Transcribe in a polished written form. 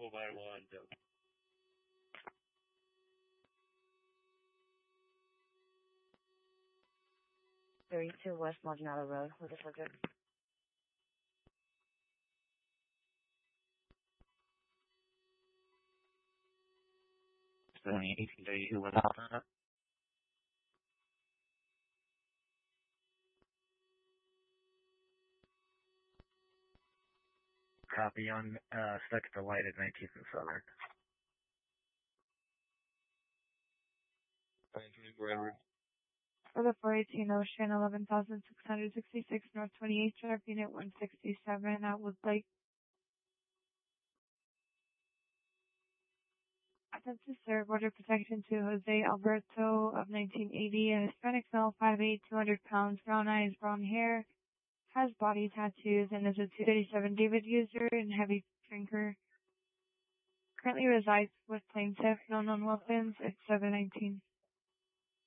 4x1. 32 West Maldonado Road with the subject. Spelling 1832 West Maldonado. Copy on stuck at the light at 19th and Southern. 924 Edward. For the 418 Ocean, 11,666 North 28th Drive, Unit 167 at Woodlake. Attempt to serve order protection to Jose Alberto of 1980, a Hispanic male, 5'8", 200 pounds, brown eyes, brown hair, has body tattoos, and is a 237 David user and heavy drinker. Currently resides with plaintiff, no known weapons, at 719.